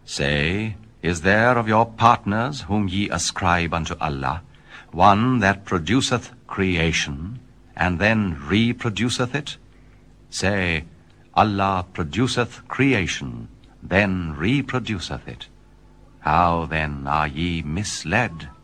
Say, is there of your partners whom ye ascribe unto Allah one that produceth creation, and then reproduceth it? Say, Allah produceth creation, then reproduceth it. How then are ye misled?